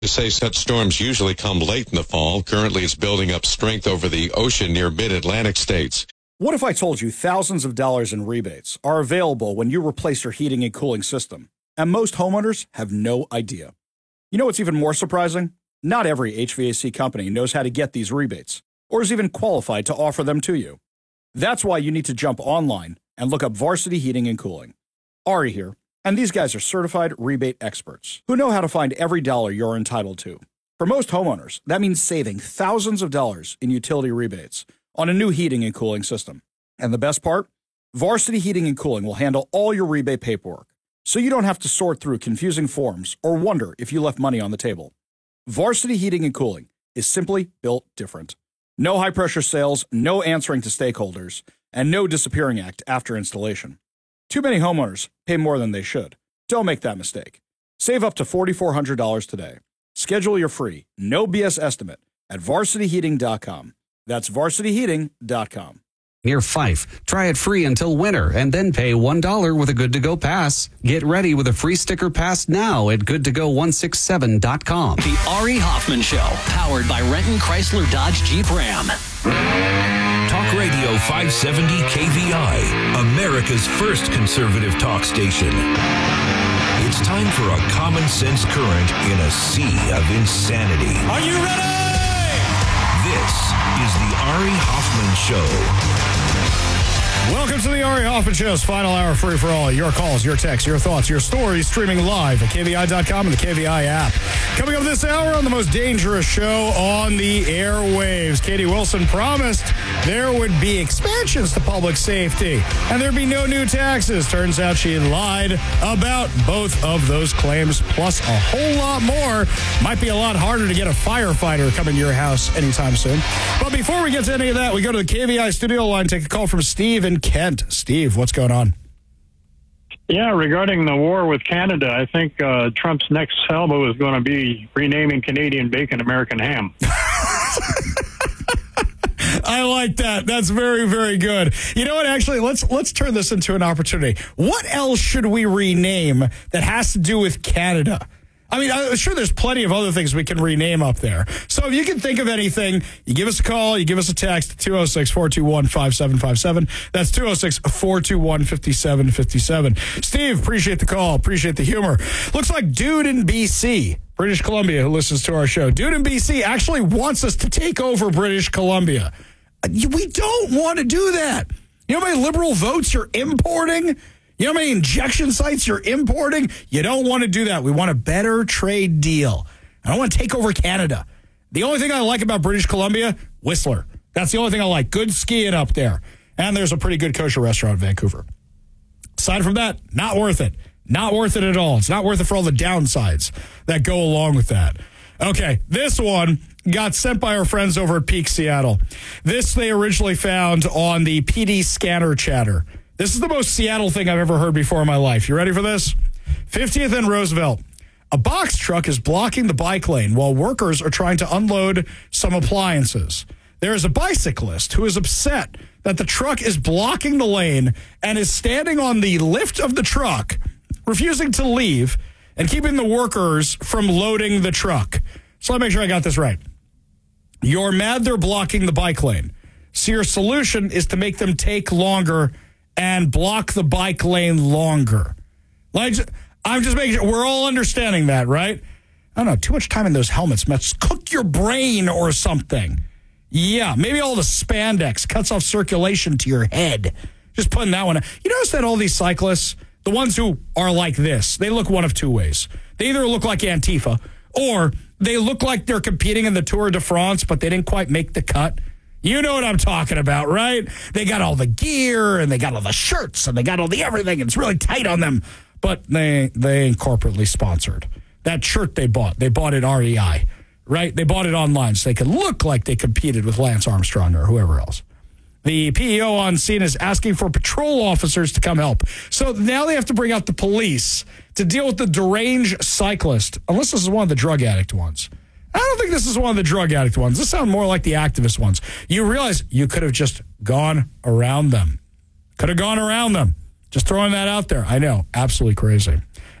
They say such storms usually come late in the fall. Currently, it's building up strength over the ocean near mid-Atlantic states. What if I told you thousands of dollars in rebates are available when you replace your heating and cooling system, and most homeowners have no idea? You know what's even more surprising? Not every HVAC company knows how to get these rebates, or is even qualified to offer them to you. That's why you need to jump online and look up Varsity Heating and Cooling. Ari here, and these guys are certified rebate experts who know how to find every dollar you're entitled to. For most homeowners, that means saving thousands of dollars in utility rebates on a new heating and cooling system. And the best part? Varsity Heating and Cooling will handle all your rebate paperwork, so you don't have to sort through confusing forms or wonder if you left money on the table. Varsity Heating and Cooling is simply built different. No high-pressure sales, no answering to stakeholders, and no disappearing act after installation. Too many homeowners pay more than they should. Don't make that mistake. Save up to $4,400 today. Schedule your free, no BS estimate at varsityheating.com. That's varsityheating.com. Near Fife. Try it free until winter and then pay $1 with a Good-to-Go pass. Get ready with a free sticker pass now at goodtogo167.com. The Ari Hoffman Show, powered by Renton Chrysler Dodge Jeep Ram. Talk Radio 570 KVI, America's first conservative talk station. It's time for a common sense current in a sea of insanity. Are you ready? This is the Ari Hoffman Show. Welcome to the Ari Hoffman Show's final hour free for all. Your calls, your texts, your thoughts, your stories, streaming live at KVI.com and the KVI app. Coming up this hour on the most dangerous show on the airwaves, Katie Wilson promised there would be expansions to public safety and there'd be no new taxes. Turns out she lied about both of those claims, plus a whole lot more. Might be a lot harder to get a firefighter coming to your house anytime soon. But before we get to any of that, we go to the KVI studio line, take a call from Steve in Kent. Steve, what's going on? Yeah, regarding the war with Canada, I think Trump's next salvo is going to be renaming Canadian bacon American ham. I like that. That's very, very good. You know what? Actually, let's turn this into an opportunity. What else should we rename that has to do with Canada? I mean, I'm sure there's plenty of other things we can rename up there. So if you can think of anything, you give us a call, you give us a text, 206-421-5757. That's 206-421-5757. Steve, appreciate the call, appreciate the humor. Looks like Dude in BC, British Columbia, who listens to our show. Dude in BC actually wants us to take over British Columbia. We don't want to do that. You know how many liberal votes you're importing? You know how many injection sites you're importing? You don't want to do that. We want a better trade deal. I don't want to take over Canada. The only thing I like about British Columbia, Whistler. That's the only thing I like. Good skiing up there. And there's a pretty good kosher restaurant in Vancouver. Aside from that, not worth it. Not worth it at all. It's not worth it for all the downsides that go along with that. Okay, this one got sent by our friends over at Peak Seattle. This they originally found on the PD scanner chatter. This is the most Seattle thing I've ever heard before in my life. You ready for this? 50th and Roosevelt. A box truck is blocking the bike lane while workers are trying to unload some appliances. There is a bicyclist who is upset that the truck is blocking the lane and is standing on the lift of the truck, refusing to leave and keeping the workers from loading the truck. So let me make sure I got this right. You're mad they're blocking the bike lane. So your solution is to make them take longer and block the bike lane longer. Like, I'm just making sure we're all understanding that, right? I don't know, too much time in those helmets must cook your brain or something. Yeah, maybe all the spandex cuts off circulation to your head. Just putting that one out. You notice that all these cyclists, the ones who are like this, they look one of two ways. They either look like Antifa, or they look like they're competing in the Tour de France, but they didn't quite make the cut. You know what I'm talking about, right? They got all the gear, and they got all the shirts, and they got all the everything, and it's really tight on them. But they ain't corporately sponsored. That shirt they bought at REI, right? They bought it online so they could look like they competed with Lance Armstrong or whoever else. The PEO on scene is asking for patrol officers to come help. So now they have to bring out the police to deal with the deranged cyclist, unless this is one of the drug addict ones. I don't think this is one of the drug addict ones. This sounds more like the activist ones. You realize you could have just gone around them. Could have gone around them. Just throwing that out there. I know. Absolutely crazy.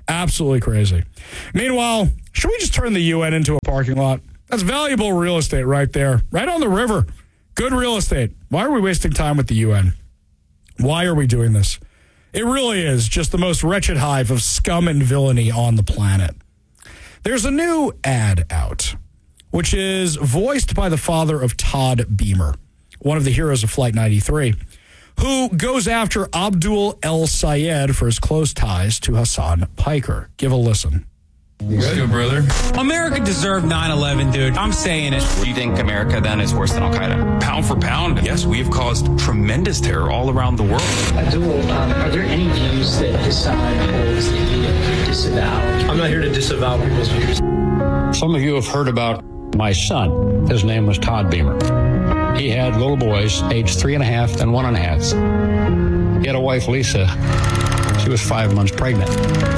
Absolutely crazy. Meanwhile, should we just turn the UN into a parking lot? That's valuable real estate right there, right on the river. Good real estate. Why are we wasting time with the UN? Why are we doing this? It really is just the most wretched hive of scum and villainy on the planet. There's a new ad out, which is voiced by the father of Todd Beamer, one of the heroes of Flight 93, who goes after Abdul El Sayed for his close ties to Hassan Piker. Give a listen. Let's go, brother. America deserved 9/11, dude. I'm saying it. Do you think America then is worse than Al-Qaeda? Pound for pound, yes, we have caused tremendous terror all around the world. Abdul, are there any views that Hassan holds that you disavow? I'm not here to disavow people's views. Some of you have heard about my son. His name was Todd Beamer. He had little boys, aged 3.5 and 1.5. He had a wife, Lisa. She was 5 months pregnant.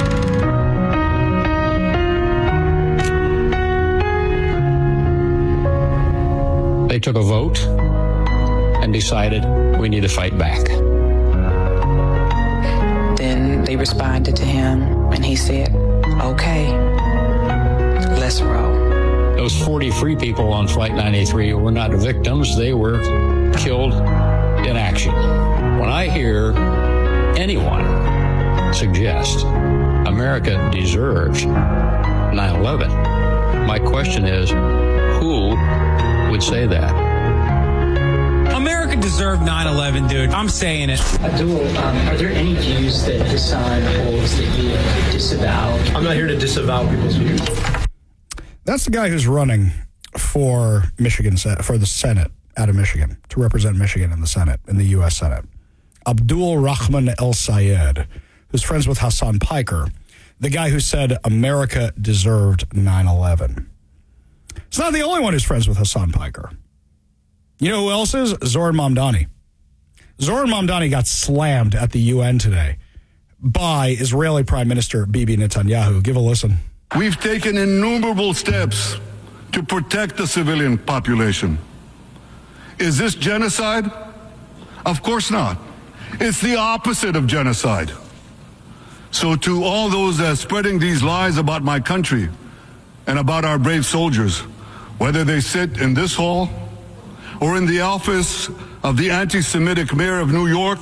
They took a vote and decided we need to fight back. Then they responded to him and he said, okay, let's roll. Those 43 people on Flight 93 were not victims. They were killed in action. When I hear anyone suggest America deserves 9/11, my question is, who would say that? America deserved 9/11, dude. I'm saying it. Abdul, are there any views that Hassan holds that you disavow? I'm not here to disavow people's views. That's the guy who's running for Michigan, for the Senate out of Michigan, to represent Michigan in the Senate, in the U.S. Senate. Abdul Rahman El Sayed, who's friends with Hassan Piker, the guy who said America deserved 9/11. It's not the only one who's friends with Hassan Piker. You know who else is? Zoran Mamdani. Zoran Mamdani got slammed at the UN today by Israeli Prime Minister Bibi Netanyahu. Give a listen. We've taken innumerable steps to protect the civilian population. Is this genocide? Of course not. It's the opposite of genocide. So to all those that are spreading these lies about my country and about our brave soldiers, whether they sit in this hall or in the office of the anti-Semitic mayor of New York,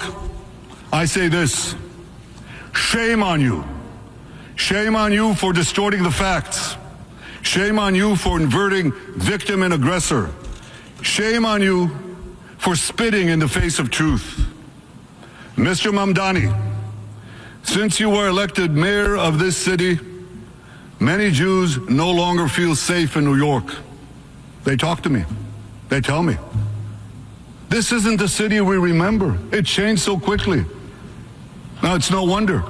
I say this: shame on you. Shame on you for distorting the facts. Shame on you for inverting victim and aggressor. Shame on you for spitting in the face of truth. Mr. Mamdani, since you were elected mayor of this city, many Jews no longer feel safe in New York. They talk to me. They tell me. This isn't the city we remember. It changed so quickly. Now, it's no wonder.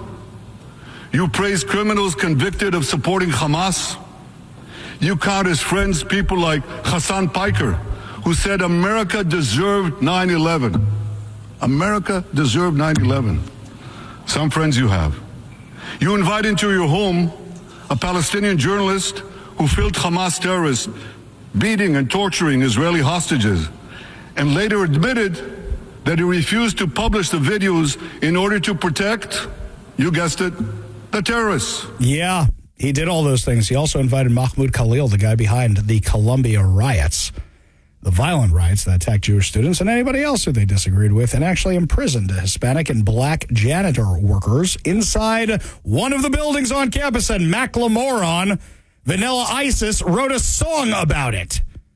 You praise criminals convicted of supporting Hamas. You count as friends people like Hassan Piker, who said America deserved 9/11. America deserved 9/11. Some friends you have. You invite into your home a Palestinian journalist who filmed Hamas terrorists beating and torturing Israeli hostages, and later admitted that he refused to publish the videos in order to protect, you guessed it, the terrorists. Yeah, he did all those things. He also invited Mahmoud Khalil, the guy behind the Columbia riots, the violent riots that attacked Jewish students and anybody else who they disagreed with, and actually imprisoned Hispanic and black janitor workers inside one of the buildings on campus. And Macklemore, Vanilla Isis, wrote a song about it.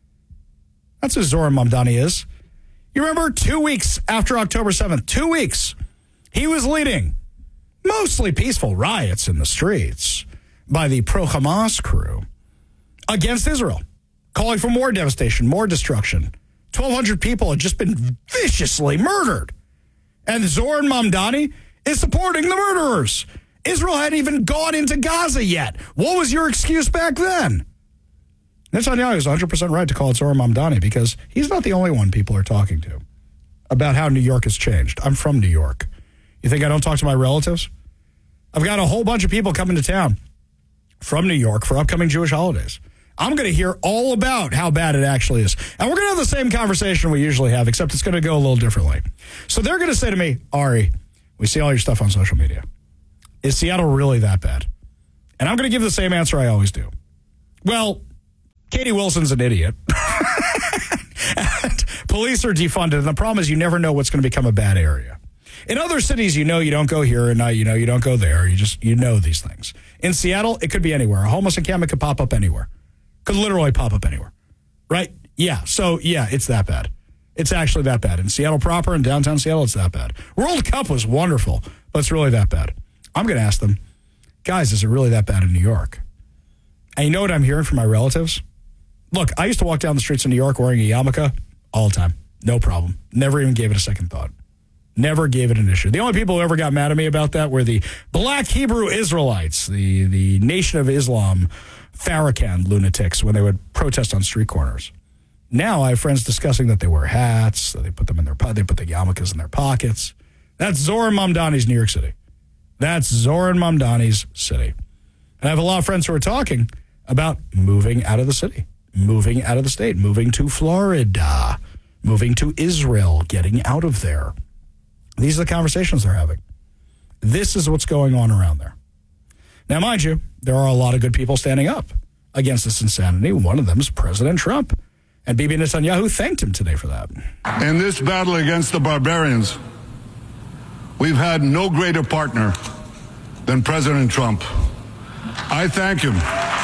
That's who Zoran Mamdani is. You remember 2 weeks after October 7th, 2 weeks, he was leading mostly peaceful riots in the streets by the pro-Hamas crew against Israel, calling for more devastation, more destruction. 1,200 people had just been viciously murdered. And Zoran Mamdani is supporting the murderers. Israel hadn't even gone into Gaza yet. What was your excuse back then? Netanyahu is 100% right to call it Zoran Mamdani because he's not the only one people are talking to about how New York has changed. I'm from New York. You think I don't talk to my relatives? I've got a whole bunch of people coming to town from New York for upcoming Jewish holidays. I'm going to hear all about how bad it actually is. And we're going to have the same conversation we usually have, except it's going to go a little differently. So they're going to say to me, Ari, we see all your stuff on social media. Is Seattle really that bad? And I'm going to give the same answer I always do. Well, Katie Wilson's an idiot. And police are defunded. And the problem is you never know what's going to become a bad area. In other cities, you don't go here, and you don't go there. You know these things. In Seattle, it could be anywhere. A homeless encampment could pop up anywhere. Could literally pop up anywhere. Right? Yeah. So, yeah, it's that bad. It's actually that bad. In Seattle proper, in downtown Seattle, it's that bad. World Cup was wonderful, but it's really that bad. I'm going to ask them, guys, is it really that bad in New York? And you know what I'm hearing from my relatives? Look, I used to walk down the streets of New York wearing a yarmulke all the time. No problem. Never even gave it a second thought. Never gave it an issue. The only people who ever got mad at me about that were the Black Hebrew Israelites, the Nation of Islam, Farrakhan lunatics, when they would protest on street corners. Now I have friends discussing that they wear hats, so they put them in they put the yarmulkes in their pockets. That's Zoran Mamdani's New York City. That's Zoran Mamdani's city. And I have a lot of friends who are talking about moving out of the city, moving out of the state, moving to Florida, moving to Israel, getting out of there. These are the conversations they're having. This is what's going on around there. Now, mind you, there are a lot of good people standing up against this insanity. One of them is President Trump. And Bibi Netanyahu thanked him today for that. In this battle against the barbarians, we've had no greater partner than President Trump. I thank him.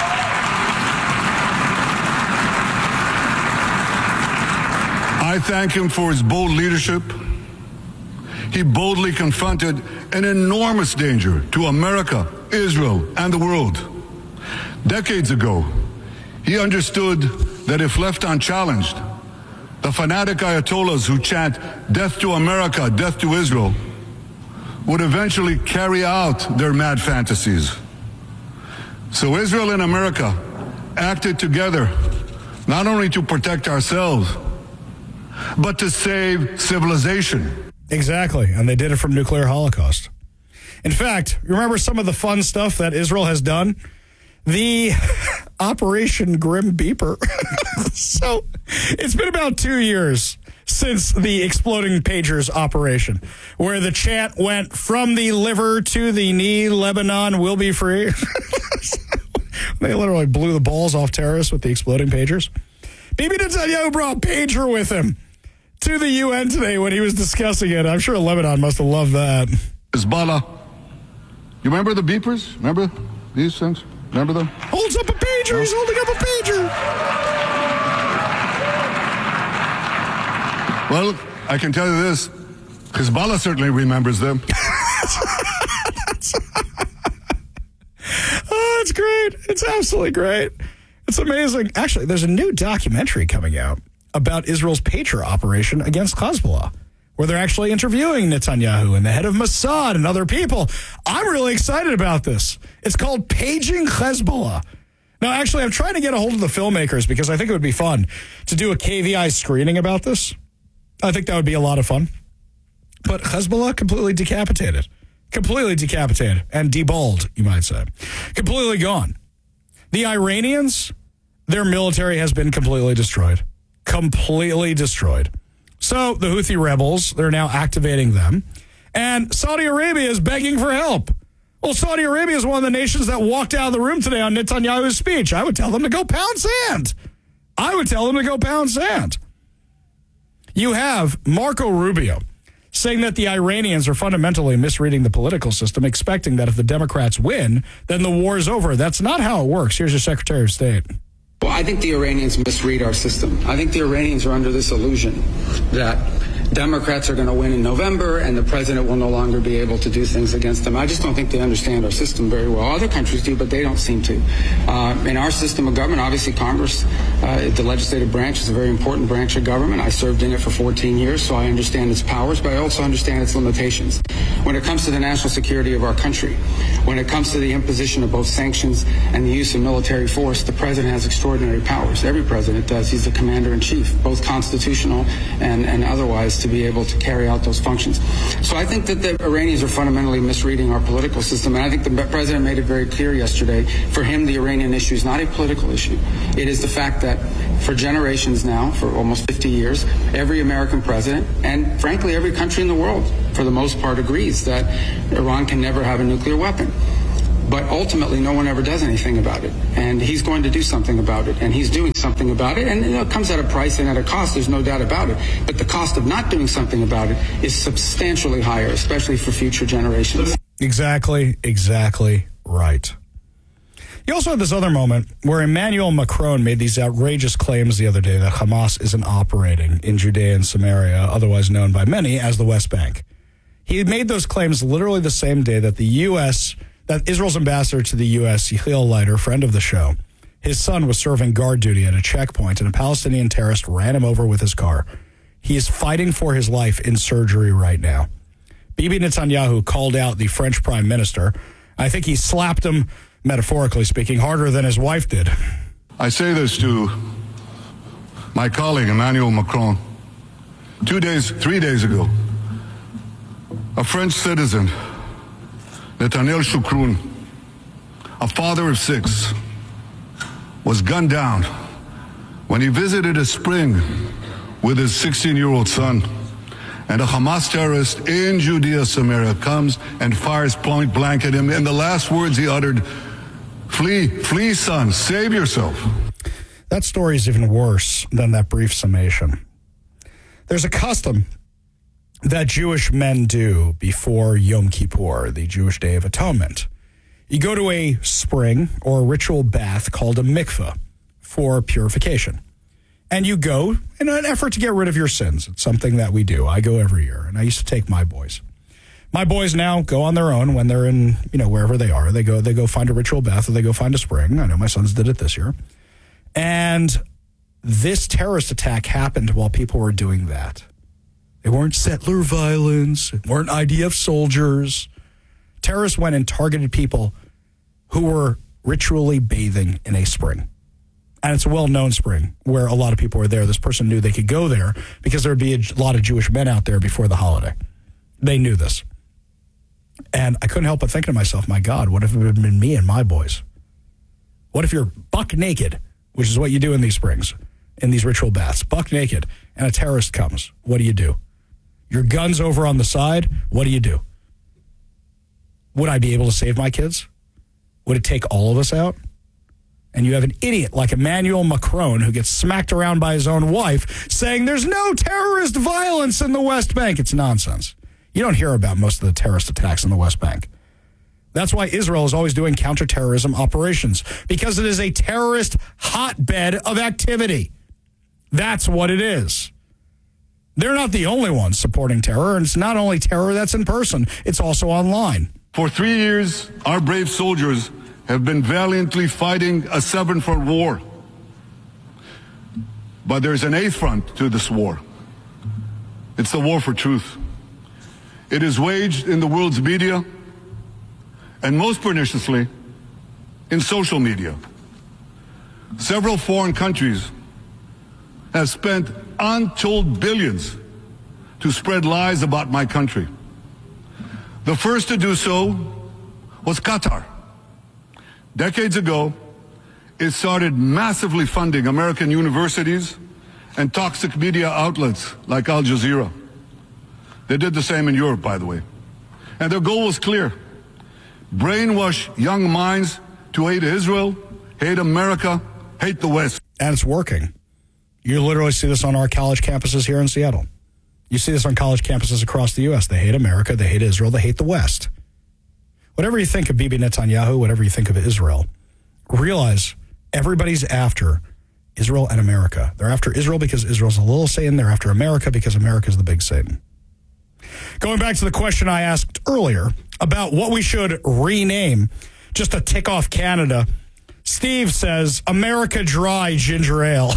I thank him for his bold leadership. He boldly confronted an enormous danger to America, Israel, and the world. Decades ago, he understood that if left unchallenged, the fanatic Ayatollahs who chant death to America, death to Israel, would eventually carry out their mad fantasies. So Israel and America acted together, not only to protect ourselves, but to save civilization. Exactly, and they did it from nuclear holocaust. In fact, remember some of the fun stuff that Israel has done? The Operation Grim Beeper. So it's been about 2 years since the exploding pagers operation, where the chant went from the liver to the knee, Lebanon will be free. They literally blew the balls off terrorists with the exploding pagers. Bibi Netanyahu brought a pager with him to the UN today when he was discussing it. I'm sure Lebanon must have loved that. Hezbollah. You remember the beepers? Remember these things? Remember them? Holds up a pager. He's holding up a pager. Well, I can tell you this. Hezbollah certainly remembers them. Oh, it's great. It's absolutely great. It's amazing. Actually, there's a new documentary coming out about Israel's pager operation against Hezbollah, where they're actually interviewing Netanyahu and the head of Mossad and other people. I'm really excited about this. It's called Paging Hezbollah. Now, actually, I'm trying to get a hold of the filmmakers because I think it would be fun to do a KVI screening about this. I think that would be a lot of fun. But Hezbollah completely decapitated. Completely decapitated and deballed, you might say. Completely gone. The Iranians, their military has been completely destroyed. Completely destroyed. So the Houthi rebels, they're now activating them. And Saudi Arabia is begging for help. Well, Saudi Arabia is one of the nations that walked out of the room today on Netanyahu's speech. I would tell them to go pound sand. I would tell them to go pound sand. You have Marco Rubio saying that the Iranians are fundamentally misreading the political system, expecting that if the Democrats win, then the war is over. That's not how it works. Here's your Secretary of State. Well, I think the Iranians misread our system. I think the Iranians are under this illusion that Democrats are going to win in November and the president will no longer be able to do things against them. I just don't think they understand our system very well. Other countries do, but they don't seem to. In our system of government, obviously Congress, the legislative branch is a very important branch of government. I served in it for 14 years, so I understand its powers, but I also understand its limitations. When it comes to the national security of our country, when it comes to the imposition of both sanctions and the use of military force, the president has extraordinary powers. Every president does. He's the commander-in-chief, both constitutional and otherwise, to be able to carry out those functions. So I think that the Iranians are fundamentally misreading our political system, and I think the president made it very clear yesterday. For him, the Iranian issue is not a political issue. It is the fact that for generations now, for almost 50 years, every American president, and frankly every country in the world, for the most part, agrees that Iran can never have a nuclear weapon. But ultimately, no one ever does anything about it. And he's going to do something about it. And he's doing something about it. And it comes at a price and at a cost. There's no doubt about it. But the cost of not doing something about it is substantially higher, especially for future generations. Exactly right. You also had this other moment where Emmanuel Macron made these outrageous claims the other day that Hamas isn't operating in Judea and Samaria, otherwise known by many as the West Bank. He made those claims literally the same day that that Israel's ambassador to the U.S., Yechiel Leiter, friend of the show, his son was serving guard duty at a checkpoint and a Palestinian terrorist ran him over with his car. He is fighting for his life in surgery right now. Bibi Netanyahu called out the French prime minister. I think he slapped him, metaphorically speaking, harder than his wife did. I say this to my colleague, Emmanuel Macron. 3 days ago, a French citizen, Nathaniel Choukroun, a father of 6, was gunned down when he visited a spring with his 16-year-old son. And a Hamas terrorist in Judea, Samaria, comes and fires point blank at him. And the last words he uttered, flee, son, save yourself. That story is even worse than that brief summation. There's a custom that Jewish men do before Yom Kippur, the Jewish Day of Atonement. You go to a spring or a ritual bath called a mikveh for purification. And you go in an effort to get rid of your sins. It's something that we do. I go every year, and I used to take my boys. My boys now go on their own when they're in, wherever they are. They go find a ritual bath or they go find a spring. I know my sons did it this year. And this terrorist attack happened while people were doing that. They weren't settler violence. It weren't IDF soldiers. Terrorists went and targeted people who were ritually bathing in a spring. And it's a well-known spring where a lot of people were there. This person knew they could go there because there would be a lot of Jewish men out there before the holiday. They knew this. And I couldn't help but think to myself, my God, what if it had been me and my boys? What if you're buck naked, which is what you do in these springs, in these ritual baths, buck naked, and a terrorist comes? What do you do? Your gun's over on the side. What do you do? Would I be able to save my kids? Would it take all of us out? And you have an idiot like Emmanuel Macron who gets smacked around by his own wife saying there's no terrorist violence in the West Bank. It's nonsense. You don't hear about most of the terrorist attacks in the West Bank. That's why Israel is always doing counterterrorism operations, because it is a terrorist hotbed of activity. That's what it is. They're not the only ones supporting terror, and it's not only terror that's in person, it's also online. For 3 years, our brave soldiers have been valiantly fighting a seven-front war. But there's an eighth front to this war. It's the war for truth. It is waged in the world's media, and most perniciously, in social media. Several foreign countries have spent untold billions to spread lies about my country. The first to do so was Qatar. Decades ago, it started massively funding American universities and toxic media outlets like Al Jazeera. They did the same in Europe, by the way. And their goal was clear: brainwash young minds to hate Israel, hate America, hate the West. And it's working. You literally see this on our college campuses here in Seattle. You see this on college campuses across the U.S. They hate America, they hate Israel, they hate the West. Whatever you think of Bibi Netanyahu, whatever you think of Israel, realize everybody's after Israel and America. They're after Israel because Israel's a little Satan. They're after America because America's the big Satan. Going back to the question I asked earlier about what we should rename, just to tick off Canada, Steve says, America Dry Ginger Ale.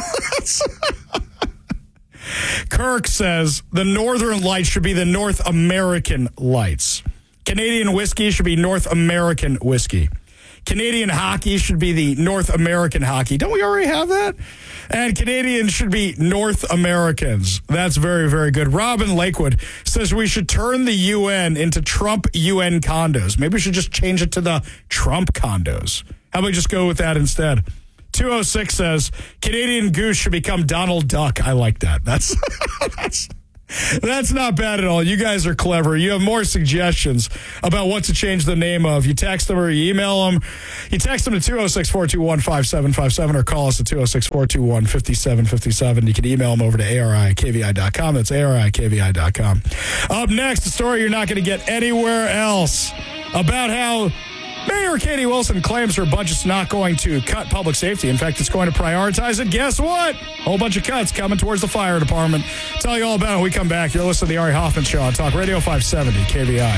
Kirk says, the Northern Lights should be the North American Lights. Canadian whiskey should be North American whiskey. Canadian hockey should be the North American hockey. Don't we already have that? And Canadians should be North Americans. That's very, very good. Robin Lakewood says we should turn the UN into Trump UN condos. Maybe we should just change it to the Trump condos. How about we just go with that instead? 206 says Canadian Goose should become Donald Duck. I like that. That's not bad at all. You guys are clever. You have more suggestions about what to change the name of. You text them or you email them. You text them to 206-421-5757 or call us at 206-421-5757. You can email them over to ari@kvi.com. That's ari@kvi.com. Up next, a story you're not going to get anywhere else about how Mayor Katie Wilson claims her budget's not going to cut public safety. In fact, it's going to prioritize it. Guess what? Whole bunch of cuts coming towards the fire department. Tell you all about it when we come back. You're listening to the Ari Hoffman Show on Talk Radio 570 KVI.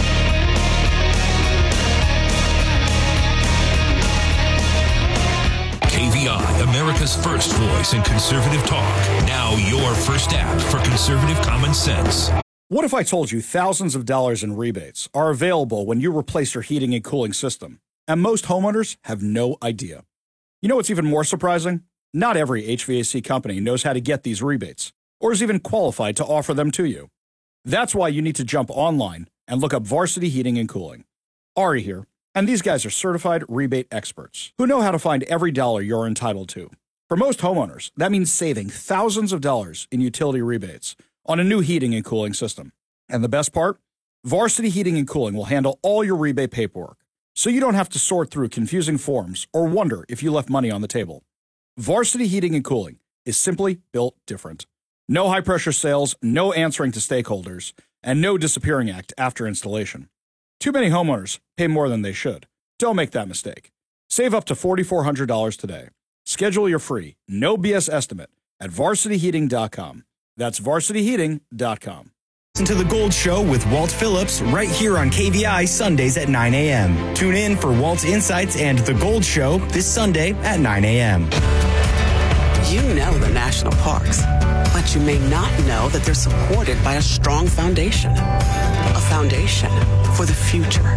KVI, America's first voice in conservative talk. Now your first app for conservative common sense. What if I told you thousands of dollars in rebates are available when you replace your heating and cooling system, and most homeowners have no idea? You know what's even more surprising? Not every HVAC company knows how to get these rebates, or is even qualified to offer them to you. That's why you need to jump online and look up Varsity Heating and Cooling. Ari here, and these guys are certified rebate experts who know how to find every dollar you're entitled to. For most homeowners, that means saving thousands of dollars in utility rebates on a new heating and cooling system. And the best part? Varsity Heating and Cooling will handle all your rebate paperwork, so you don't have to sort through confusing forms or wonder if you left money on the table. Varsity Heating and Cooling is simply built different. No high-pressure sales, no answering to stakeholders, and no disappearing act after installation. Too many homeowners pay more than they should. Don't make that mistake. Save up to $4,400 today. Schedule your free, no BS estimate at varsityheating.com. That's varsityheating.com. Listen to The Gold Show with Walt Phillips right here on KVI Sundays at 9 a.m. Tune in for Walt's Insights and The Gold Show this Sunday at 9 a.m. You know the national parks, but you may not know that they're supported by a strong foundation. A foundation for the future.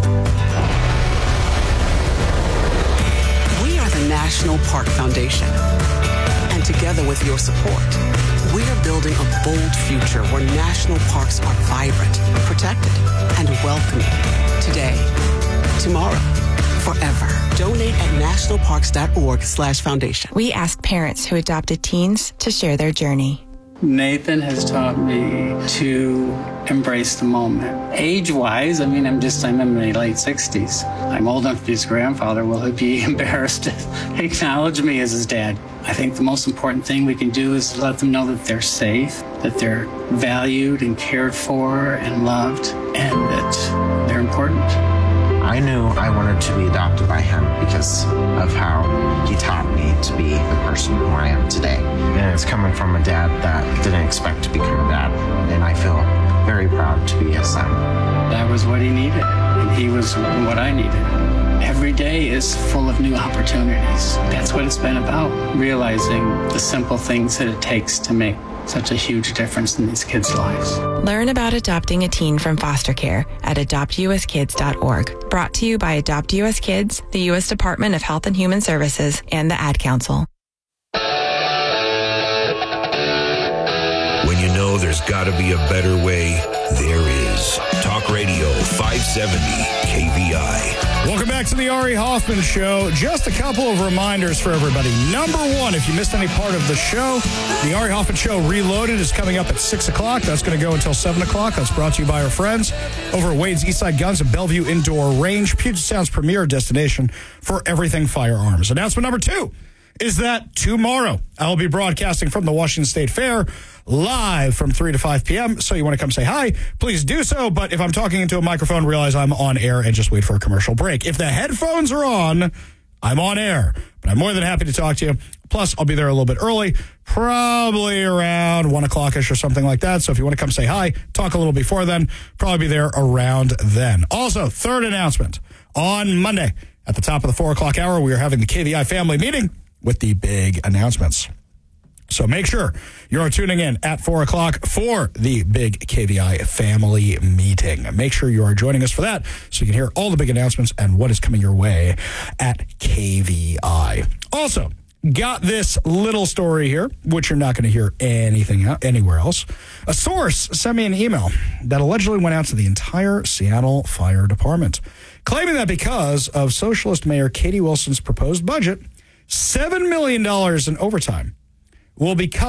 We are the National Park Foundation. And together with your support, we are building a bold future where national parks are vibrant, protected, and welcoming. Today, tomorrow, forever. Donate at nationalparks.org/foundation. We ask parents who adopted teens to share their journey. Nathan has taught me to embrace the moment. Age-wise, I'm in my late 60s. I'm old enough to be his grandfather. Will he be embarrassed to acknowledge me as his dad? I think the most important thing we can do is let them know that they're safe, that they're valued and cared for and loved, and that they're important. I knew I wanted to be adopted by him because of how he taught me to be the person who I am today. And it's coming from a dad that didn't expect to become a dad. And I feel very proud to be his son. That was what he needed, and he was what I needed. Every day is full of new opportunities. That's what it's been about, realizing the simple things that it takes to make such a huge difference in these kids' lives. Learn about adopting a teen from foster care at adoptuskids.org. Brought to you by Adopt U.S. Kids, the U.S. Department of Health and Human Services, and the Ad Council. When you know there's got to be a better way, there is. Talk Radio 570 KVI. Welcome back to the Ari Hoffman Show. Just a couple of reminders for everybody. Number one, if you missed any part of the show, the Ari Hoffman Show Reloaded is coming up at 6 o'clock. That's going to go until 7 o'clock. That's brought to you by our friends over at Wade's Eastside Guns at Bellevue Indoor Range, Puget Sound's premier destination for everything firearms. Announcement number two is that tomorrow I'll be broadcasting from the Washington State Fair live from 3 to 5 p.m. So you want to come say hi, please do so. But if I'm talking into a microphone, realize I'm on air and just wait for a commercial break. If the headphones are on, I'm on air. But I'm more than happy to talk to you. Plus, I'll be there a little bit early, probably around 1 o'clock-ish or something like that. So if you want to come say hi, talk a little before then, probably be there around then. Also, third announcement. On Monday, at the top of the 4 o'clock hour, we are having the KVI family meeting with the big announcements. So make sure you're tuning in at 4 o'clock for the big KVI family meeting. Make sure you are joining us for that so you can hear all the big announcements and what is coming your way at KVI. Also, got this little story here, which you're not going to hear anywhere else. A source sent me an email that allegedly went out to the entire Seattle Fire Department, claiming that because of Socialist Mayor Katie Wilson's proposed budget, $7 million in overtime will be cut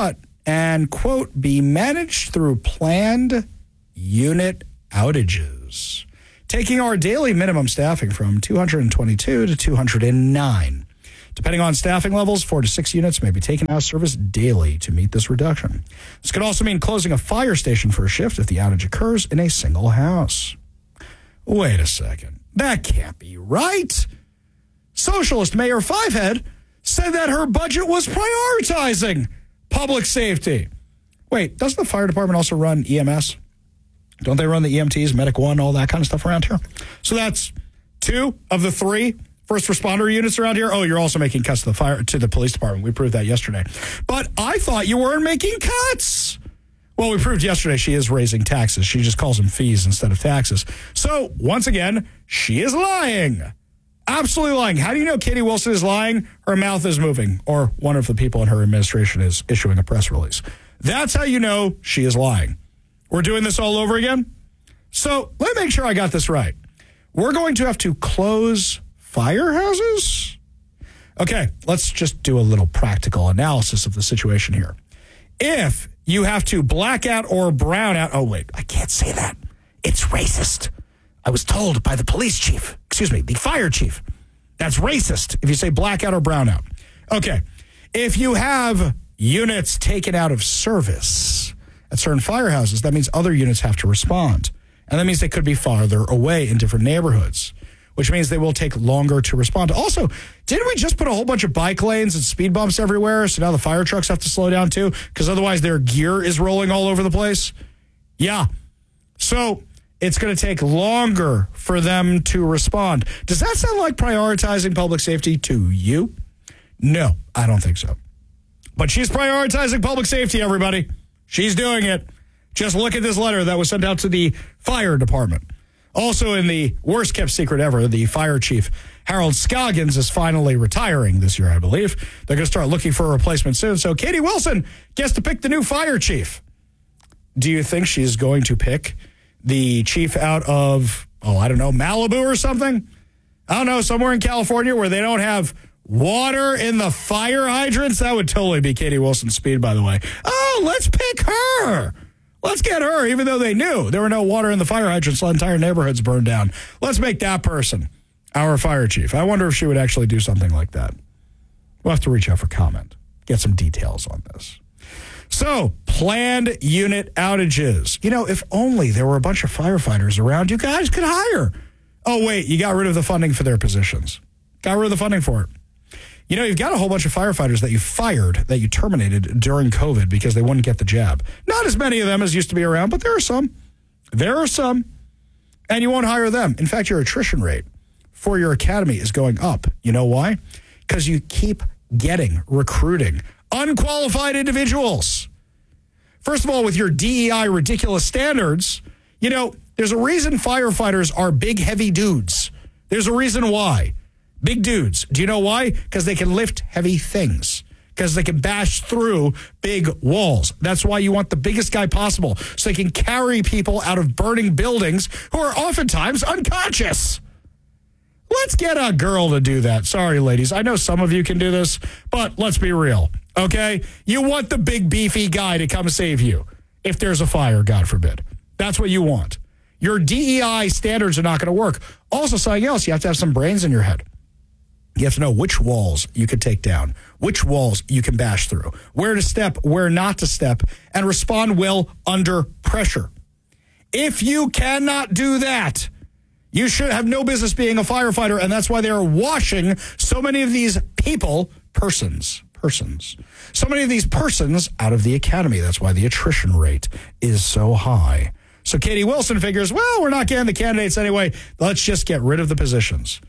and, quote, be managed through planned unit outages, taking our daily minimum staffing from 222 to 209. Depending on staffing levels, 4 to 6 units may be taken out of service daily to meet this reduction. This could also mean closing a fire station for a shift if the outage occurs in a single house. Wait a second. That can't be right. Socialist Mayor Fivehead said that her budget was prioritizing public safety. Wait, doesn't the fire department also run EMS? Don't they run the EMTs, Medic One, all that kind of stuff around here? So that's 2 of the 3 first responder units around here. Oh, you're also making cuts to the police department. We proved that yesterday. But I thought you weren't making cuts. Well, we proved yesterday she is raising taxes. She just calls them fees instead of taxes. So once again, she is lying. Absolutely lying. How do you know Katie Wilson is lying? Her mouth is moving, or one of the people in her administration is issuing a press release. That's how you know she is lying. We're doing this all over again? So let me make sure I got this right. We're going to have to close firehouses? Okay, let's just do a little practical analysis of the situation here. If you have to black out or brown out, oh wait, I can't say that. It's racist. I was told by the the fire chief. That's racist if you say blackout or brownout. Okay, if you have units taken out of service at certain firehouses, that means other units have to respond. And that means they could be farther away in different neighborhoods, which means they will take longer to respond. Also, didn't we just put a whole bunch of bike lanes and speed bumps everywhere? So now the fire trucks have to slow down too, because otherwise their gear is rolling all over the place? Yeah. So it's going to take longer for them to respond. Does that sound like prioritizing public safety to you? No, I don't think so. But she's prioritizing public safety, everybody. She's doing it. Just look at this letter that was sent out to the fire department. Also in the worst kept secret ever, the fire chief, Harold Scoggins, is finally retiring this year, I believe. They're going to start looking for a replacement soon. So Katie Wilson gets to pick the new fire chief. Do you think she's going to pick the chief out of, Malibu or something? I don't know, somewhere in California where they don't have water in the fire hydrants? That would totally be Katie Wilson's speed, by the way. Oh, let's pick her. Let's get her, even though they knew there were no water in the fire hydrants, so entire neighborhoods burned down. Let's make that person our fire chief. I wonder if she would actually do something like that. We'll have to reach out for comment, get some details on this. So, planned unit outages. If only there were a bunch of firefighters around you guys could hire. Oh, wait, you got rid of the funding for their positions. Got rid of the funding for it. You've got a whole bunch of firefighters that you fired, that you terminated during COVID because they wouldn't get the jab. Not as many of them as used to be around, but there are some. There are some. And you won't hire them. In fact, your attrition rate for your academy is going up. You know why? Because you keep recruiting unqualified individuals. First of all, with your DEI ridiculous standards, there's a reason firefighters are big, heavy dudes. There's a reason why. Big dudes. Do you know why? Because they can lift heavy things. Because they can bash through big walls. That's why you want the biggest guy possible, so they can carry people out of burning buildings who are oftentimes unconscious. Let's get a girl to do that. Sorry, ladies. I know some of you can do this, but let's be real, okay? You want the big, beefy guy to come save you if there's a fire, God forbid. That's what you want. Your DEI standards are not going to work. Also, something else, you have to have some brains in your head. You have to know which walls you could take down, which walls you can bash through, where to step, where not to step, and respond well under pressure. If you cannot do that, you should have no business being a firefighter, and that's why they are washing so many of these persons, so many of these persons out of the academy. That's why the attrition rate is so high. So Katie Wilson figures, well, we're not getting the candidates anyway. Let's just get rid of the positions.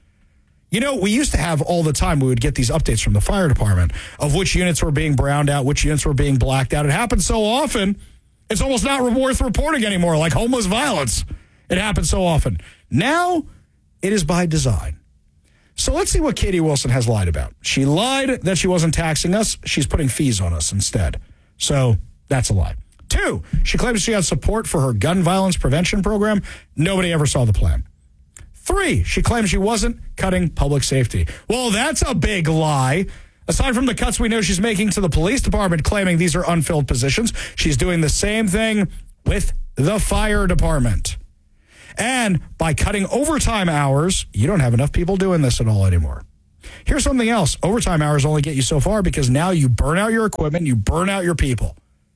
We used to have all the time, we would get these updates from the fire department of which units were being browned out, which units were being blacked out. It happens so often, it's almost not worth reporting anymore, like homeless violence. It happens so often. Now, it is by design. So let's see what Katie Wilson has lied about. She lied that she wasn't taxing us. She's putting fees on us instead. So that's a lie. 2, she claims she had support for her gun violence prevention program. Nobody ever saw the plan. 3, she claims she wasn't cutting public safety. Well, that's a big lie. Aside from the cuts we know she's making to the police department, claiming these are unfilled positions, she's doing the same thing with the fire department. And by cutting overtime hours, you don't have enough people doing this at all anymore. Here's something else. Overtime hours only get you so far because now you burn out your equipment, you burn out your people.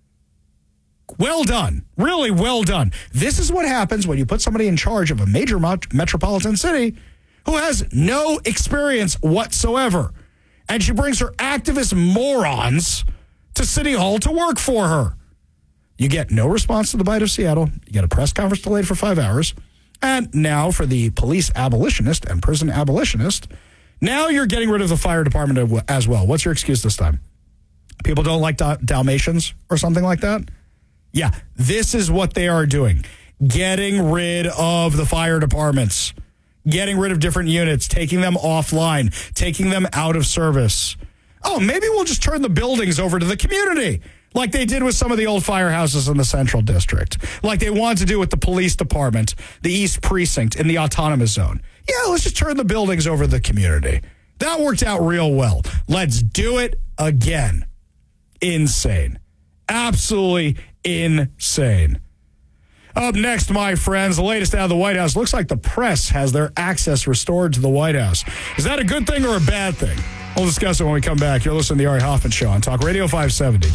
Well done. Really well done. This is what happens when you put somebody in charge of a major metropolitan city who has no experience whatsoever. And she brings her activist morons to City Hall to work for her. You get no response to the Bite of Seattle. You get a press conference delayed for 5 hours. And now for the police abolitionist and prison abolitionist, now you're getting rid of the fire department as well. What's your excuse this time? People don't like Dalmatians or something like that? Yeah, this is what they are doing. Getting rid of the fire departments. Getting rid of different units, taking them offline, taking them out of service. Oh, maybe we'll just turn the buildings over to the community, like they did with some of the old firehouses in the Central District, like they wanted to do with the police department, the East Precinct, in the Autonomous Zone. Yeah, let's just turn the buildings over to the community. That worked out real well. Let's do it again. Insane. Absolutely insane. Up next, my friends, the latest out of the White House. Looks like the press has their access restored to the White House. Is that a good thing or a bad thing? We'll discuss it when we come back. You're listening to The Ari Hoffman Show on Talk Radio 570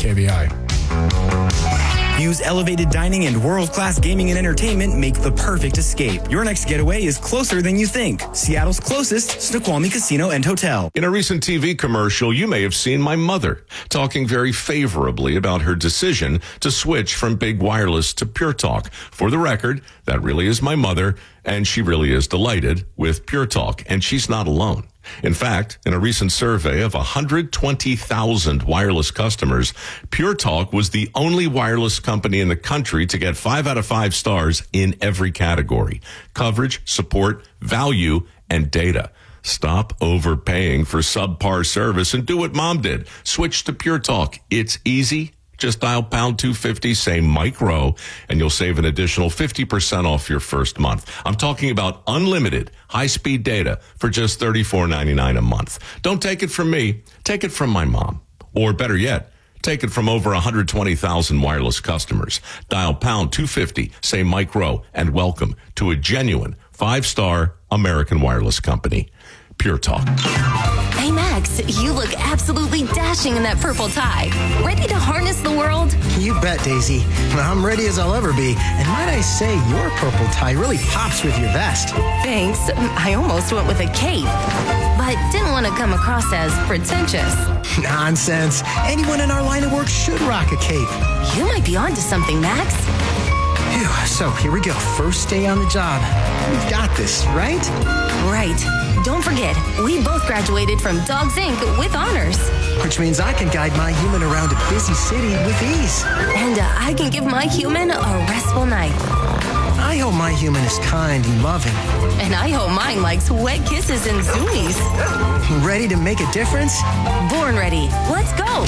KVI. Views, elevated dining, and world-class gaming and entertainment make the perfect escape. Your next getaway is closer than you think. Seattle's closest Snoqualmie Casino and Hotel. In a recent TV commercial, you may have seen my mother talking very favorably about her decision to switch from Big Wireless to Pure Talk. For the record, that really is my mother, and she really is delighted with Pure Talk, and she's not alone. In fact, in a recent survey of 120,000 wireless customers, Pure Talk was the only wireless company in the country to get 5 out of 5 stars in every category: coverage, support, value, and data. Stop overpaying for subpar service and do what Mom did. Switch to Pure Talk. It's easy. Just dial pound 250, say Mike Rowe, and you'll save an additional 50% off your first month. I'm talking about unlimited high-speed data for just $34.99 a month. Don't take it from me. Take it from my mom. Or better yet, take it from over 120,000 wireless customers. Dial pound 250, say Mike Rowe, and welcome to a genuine 5-star American wireless company. Pure Talk. Hey, Max, you look absolutely dashing in that purple tie. Ready to harness the world? You bet, Daisy. I'm ready as I'll ever be. And might I say, your purple tie really pops with your vest. Thanks. I almost went with a cape, but didn't want to come across as pretentious. Nonsense. Anyone in our line of work should rock a cape. You might be onto something, Max. Phew, so here we go. First day on the job. We've got this, right? Right. Don't forget, we both graduated from Dogs Inc. with honors. Which means I can guide my human around a busy city with ease. And I can give my human a restful night. I hope my human is kind and loving. And I hope mine likes wet kisses and zoomies. Ready to make a difference? Born ready. Let's go.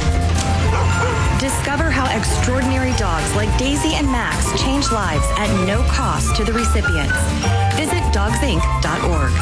Discover how extraordinary dogs like Daisy and Max change lives at no cost to the recipients. Visit dogsinc.org.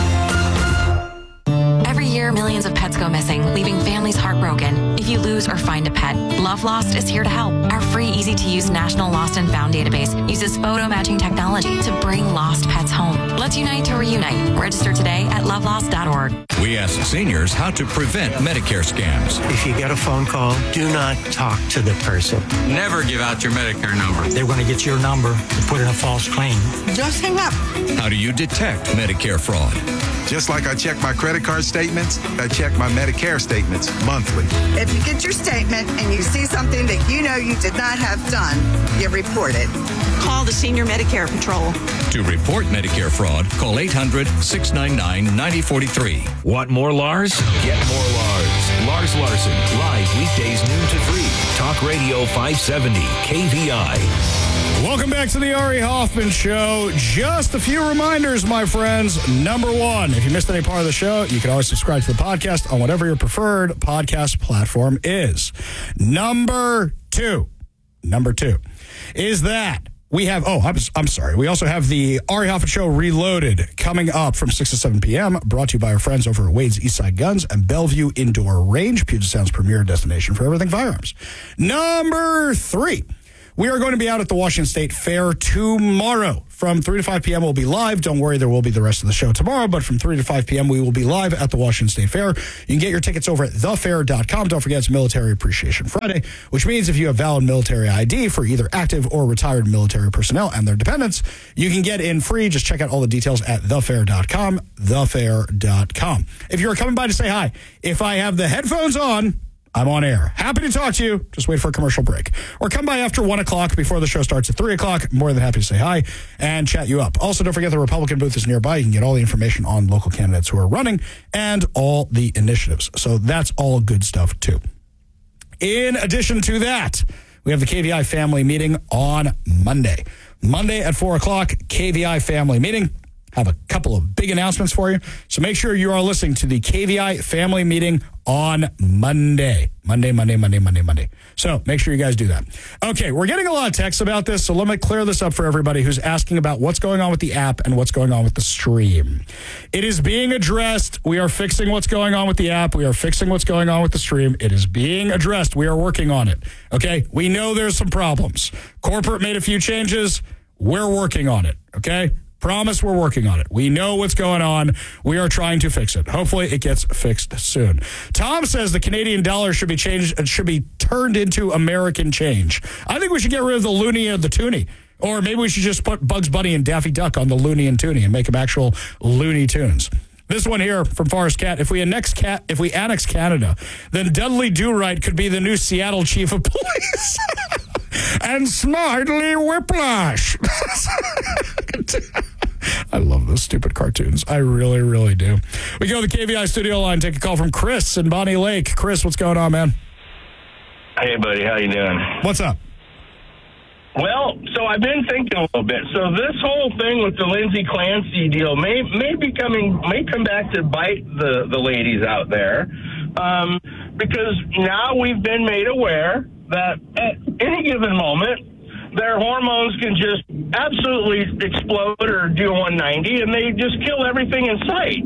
Every year, millions of pets go missing, leaving families heartbroken. If you lose or find a pet, Love Lost is here to help. Our free, easy-to-use National Lost and Found database uses photo-matching technology to bring lost pets home. Let's unite to reunite. Register today at lovelost.org. We ask seniors how to prevent Medicare scams. If you get a phone call, do not talk to the person. Never give out your Medicare number. They're going to get your number and put in a false claim. Just hang up. How do you detect Medicare fraud? Just like I check my credit card statements, I check my Medicare statements monthly. If you get your statement and you see something that you know you did not have done, you report it. Call the Senior Medicare Patrol. To report Medicare fraud, call 800-699-9043. Want more Lars? Get more Lars. Lars Larson, live weekdays noon to 3. Talk Radio 570, KVI. Welcome back to the Ari Hoffman Show. Just a few reminders, my friends. Number one, if you missed any part of the show, you can always subscribe to the podcast on whatever your preferred podcast platform is. Number two is that We have, I'm sorry. We also have the Ari Hoffman Show Reloaded coming up from 6 to 7 p.m., brought to you by our friends over at Wade's Eastside Guns and Bellevue Indoor Range, Puget Sound's premier destination for everything firearms. Number 3, we are going to be out at the Washington State Fair tomorrow. From 3 to 5 p.m., we'll be live. Don't worry, there will be the rest of the show tomorrow, but from 3 to 5 p.m., we will be live at the Washington State Fair. You can get your tickets over at thefair.com. Don't forget, it's Military Appreciation Friday, which means if you have valid military ID for either active or retired military personnel and their dependents, you can get in free. Just check out all the details at thefair.com, thefair.com. If you're coming by to say hi, if I have the headphones on, I'm on air. Happy to talk to you. Just wait for a commercial break. Or come by after 1 o'clock before the show starts at 3 o'clock. More than happy to say hi and chat you up. Also, don't forget the Republican booth is nearby. You can get all the information on local candidates who are running and all the initiatives. So that's all good stuff, too. In addition to that, we have the KVI family meeting on Monday. Monday at 4 o'clock, KVI family meeting. Have a couple of big announcements for you. So make sure you are listening to the KVI family meeting on Monday. Monday. So make sure you guys do that. Okay, we're getting a lot of texts about this, so let me clear this up for everybody who's asking about what's going on with the app and what's going on with the stream. It is being addressed. We are fixing what's going on with the app. We are fixing what's going on with the stream. It is being addressed. We are working on it. Okay, we know there's some problems. Corporate made a few changes. We're working on it. Okay? Promise we're working on it. We know what's going on. We are trying to fix it. Hopefully it gets fixed soon. Tom says the Canadian dollar should be changed and should be turned into American change. I think we should get rid of the loony and the toonie. Or maybe we should just put Bugs Bunny and Daffy Duck on the loony and toonie and make them actual Looney Tunes. This one here from Forrest Cat. If we annex Canada, then Dudley Do-Right could be the new Seattle chief of police. And Smartly Whiplash. I love those stupid cartoons. I really, really do. We go to the KVI studio line, take a call from Chris in Bonnie Lake. Chris, what's going on, man? Hey, buddy. How you doing? What's up? Well, so I've been thinking a little bit. So this whole thing with the Lindsay Clancy deal may come back to bite the ladies out there, because now we've been made aware that at any given moment their hormones can just absolutely explode or do a 190, and they just kill everything in sight.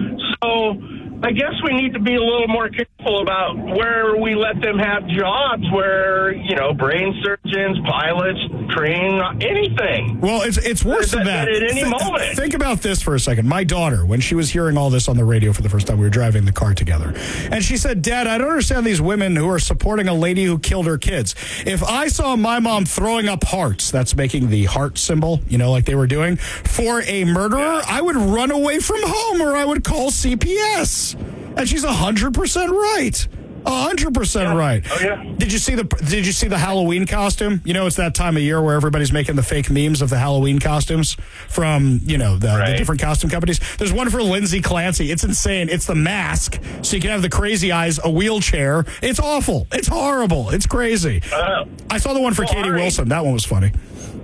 So I guess we need to be a little more careful about where we let them have jobs where, brain surgeons, pilots, train, anything. Well, it's worse than that. At any moment. Think about this for a second. My daughter, when she was hearing all this on the radio for the first time, we were driving the car together. And she said, Dad, I don't understand these women who are supporting a lady who killed her kids. If I saw my mom throwing up hearts, that's making the heart symbol, like they were doing, for a murderer, I would run away from home or I would call CPS. And she's 100% right. 100% right. Oh, yeah. Did you see the Halloween costume? It's that time of year where everybody's making the fake memes of the Halloween costumes from, the different costume companies. There's one for Lindsay Clancy. It's insane. It's the mask, so you can have the crazy eyes, a wheelchair. It's awful. It's horrible. It's crazy. I saw the one for Katie Wilson. That one was funny.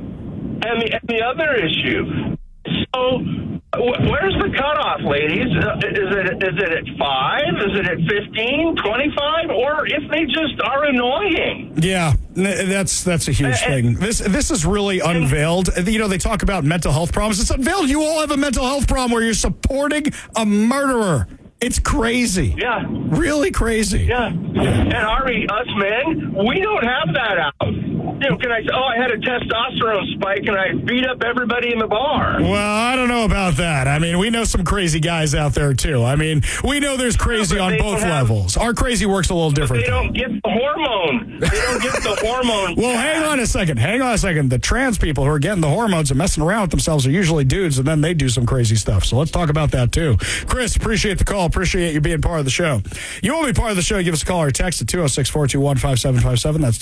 And the other issue. So where's the cutoff, ladies? Is it at 5? Is it at 15, 25? Or if they just are annoying? Yeah, that's a huge thing. This is really unveiled. They talk about mental health problems. It's unveiled. You all have a mental health problem where you're supporting a murderer. It's crazy. Yeah. Really crazy. Yeah. And Ari, us men, we don't have that out. Can I say, I had a testosterone spike and I beat up everybody in the bar? Well, I don't know about that. I mean, we know some crazy guys out there, too. I mean, we know there's crazy on both levels. Our crazy works a little different. They don't get the hormone. Well, hang on a second. The trans people who are getting the hormones and messing around with themselves are usually dudes, and then they do some crazy stuff. So let's talk about that, too. Chris, appreciate the call. Appreciate you being part of the show. You want to be part of the show, give us a call or text at 206-421-5757. That's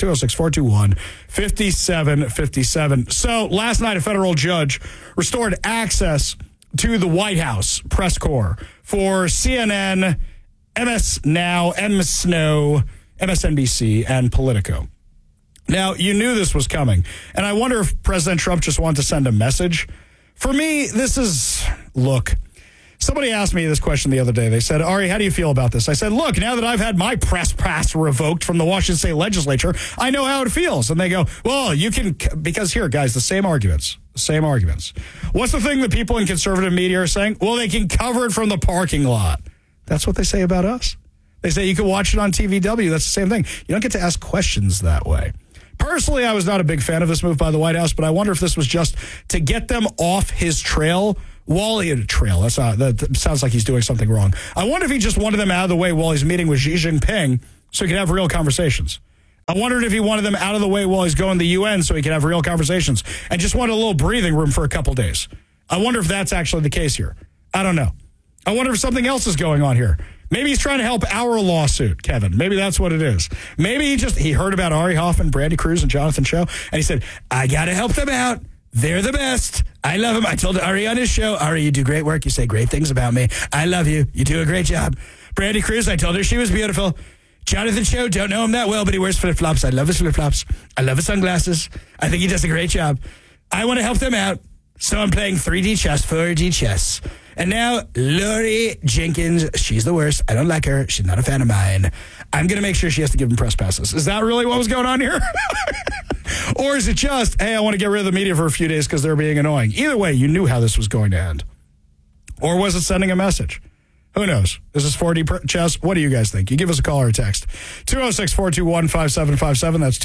206-421-5757. So last night, a federal judge restored access to the White House press corps for CNN, MS Now, MS Snow, MSNBC, and Politico. Now, you knew this was coming, and I wonder if President Trump just wanted to send a message. For me, look, Somebody asked me this question the other day. They said, Ari, how do you feel about this? I said, look, now that I've had my press pass revoked from the Washington State Legislature, I know how it feels. And they go, well, you can, because here, guys, the same arguments. What's the thing that people in conservative media are saying? Well, they can cover it from the parking lot. That's what they say about us. They say you can watch it on TVW. That's the same thing. You don't get to ask questions that way. Personally, I was not a big fan of this move by the White House, but I wonder if this was just to get them off his trail. That sounds like he's doing something wrong. I wonder if he just wanted them out of the way while he's meeting with Xi Jinping so he could have real conversations. I wondered if he wanted them out of the way while he's going to the UN so he could have real conversations and just wanted a little breathing room for a couple days. I wonder if that's actually the case here. I don't know. I wonder if something else is going on here. Maybe he's trying to help our lawsuit, Kevin. Maybe that's what it is. Maybe he heard about Ari Hoffman, Brandy Cruz, and Jonathan Cho, and he said, I got to help them out. They're the best. I love them. I told Ari on his show, Ari, you do great work. You say great things about me. I love you. You do a great job. Brandy Cruz, I told her she was beautiful. Jonathan Cho, don't know him that well, but he wears flip-flops. I love his flip-flops. I love his sunglasses. I think he does a great job. I want to help them out, so I'm playing 3D chess, 4D chess. And now, Lori Jenkins, she's the worst. I don't like her. She's not a fan of mine. I'm going to make sure she has to give him press passes. Is that really what was going on here? Or is it just, hey, I want to get rid of the media for a few days because they're being annoying? Either way, you knew how this was going to end. Or was it sending a message? Who knows? Is this 4D chess? What do you guys think? You give us a call or a text. 206-421-5757. That's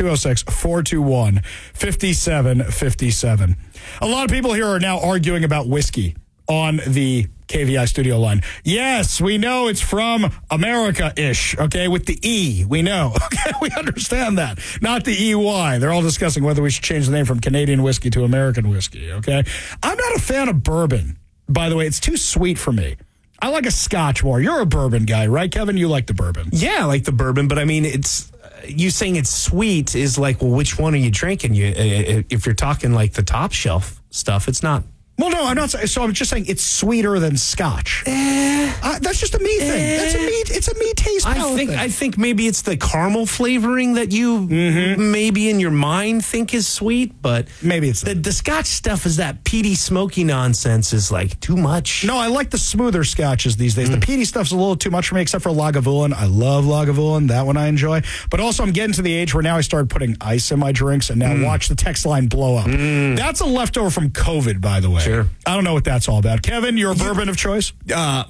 206-421-5757. A lot of people here are now arguing about whiskey on the KVI studio line. Yes, we know it's from America-ish, okay, with the E. We know. Okay, we understand that. Not the EY. They're all discussing whether we should change the name from Canadian whiskey to American whiskey, okay? I'm not a fan of bourbon, by the way. It's too sweet for me. I like a Scotch more. You're a bourbon guy, right, Kevin? You like the bourbon. Yeah, I like the bourbon, but I mean, it's you saying it's sweet is like, well, which one are you drinking? If you're talking like the top shelf stuff, it's not. Well, no, I'm not. So I'm just saying it's sweeter than Scotch. That's just a me thing. It's a me taste palate thing. I think maybe it's the caramel flavoring that you maybe in your mind think is sweet, but maybe it's the Scotch stuff is that peaty, smoky nonsense is like too much. No, I like the smoother Scotches these days. The peaty stuff's a little too much for me, except for Lagavulin. I love Lagavulin. That one I enjoy. But also I'm getting to the age where now I started putting ice in my drinks and now watch the text line blow up. That's a leftover from COVID, by the way. Sure. I don't know what that's all about. Kevin, your bourbon of choice? Well,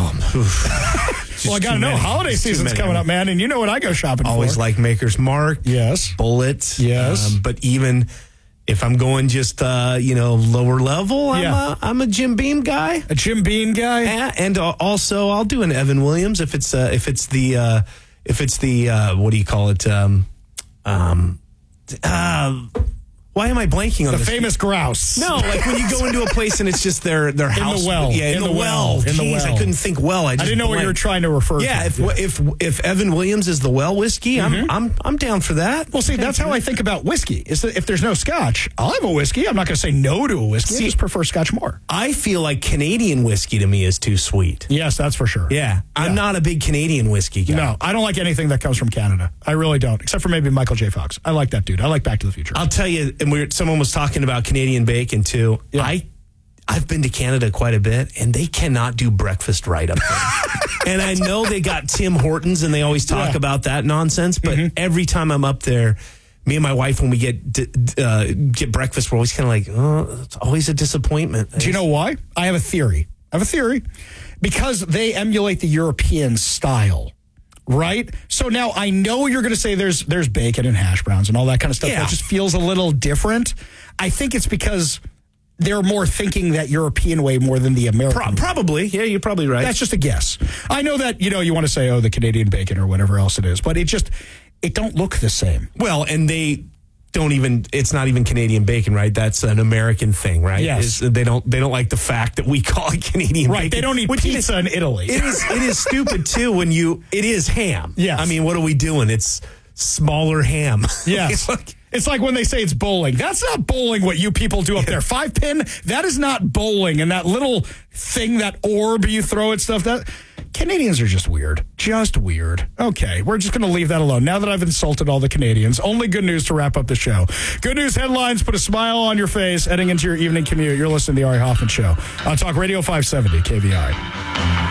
I got to know. Holiday season's coming up, man, and you know what I go shopping Always for. like Maker's Mark. Yes. Bullet. Yes. But even if I'm going just, lower level, I'm a Jim Beam guy. A Jim Beam guy? Yeah, and also I'll do an Evan Williams if it's the what do you call it? Why am I blanking on the this? famous grouse? No, like when you go into a place and it's just their house. In the well. Yeah, in the well. Jeez, I couldn't think well. I didn't know what you were trying to refer to. Yeah, if Evan Williams is the well whiskey, I'm down for that. Well, see, that's how I think about whiskey. Is that if there's no Scotch, I'll have a whiskey. I'm not going to say no to a whiskey. I just prefer Scotch more. I feel like Canadian whiskey to me is too sweet. Yes, that's for sure. Yeah, I'm not a big Canadian whiskey guy. No, I don't like anything that comes from Canada. I really don't, except for maybe Michael J. Fox. I like that dude. I like Back to the Future. I'll tell you, and someone was talking about Canadian bacon too. Yeah. I've been to Canada quite a bit, and they cannot do breakfast right up there. And I know they got Tim Hortons, and they always talk about that nonsense. But every time I'm up there, me and my wife, when we get breakfast, we're always kind of like, oh, it's always a disappointment. Do you know why? I have a theory. Because they emulate the European style. Right? So now I know you're going to say there's bacon and hash browns and all that kind of stuff. Yeah. That just feels a little different. I think it's because they're more thinking that European way more than the American. Probably. Yeah, you're probably right. That's just a guess. I know that, you want to say, the Canadian bacon or whatever else it is, but it don't look the same. Well, and they it's not even Canadian bacon, right? That's an American thing, right? Yes. They don't like the fact that we call it Canadian bacon. Right, they don't eat pizza in Italy. It is stupid too it is ham. Yes. I mean, what are we doing? It's smaller ham. Yes. It's like when they say it's bowling. That's not bowling what you people do up there. 5-pin, that is not bowling. And that little thing, that orb you throw at stuff, Canadians are just weird. Just weird. Okay, we're just going to leave that alone. Now that I've insulted all the Canadians, only good news to wrap up the show. Good news headlines put a smile on your face heading into your evening commute. You're listening to the Ari Hoffman Show on Talk Radio 570 KVI.